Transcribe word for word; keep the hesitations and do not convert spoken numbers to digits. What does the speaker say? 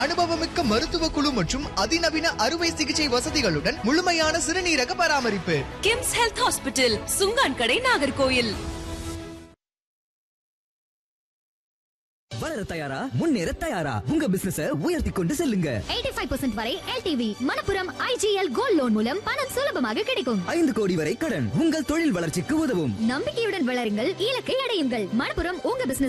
அனுபவமிக்க மருத்துவ குழு மற்றும் அதிநவீன அறுவை சிகிச்சை வசதிகளுடன் முழுமையான சிறுநீரக பராமரிப்பு. கிம்ஸ் ஹெல்த் ஹாஸ்பிட்டல், சுங்கான் கடை, நாகர்கோயில். வளர தயாரா, முன்னேற தயாரா, உங்க பிசினஸ உயர்த்தி கொண்டு செல்லுங்க. எண்பத்தி ஐந்து சதவீதம் வரை L T V Manappuram I G L gold loan மூலம் பணம் சுலபமாக கிடைக்கும். ஐந்து கோடி வரை கடன் உங்கள் தொழில் வளர்ச்சிக்கு உதவும். நம்பிக்கையுடன் வளருங்கள், இலக்கை அடையுங்கள். மணப்புரம் உங்க பிசினஸ்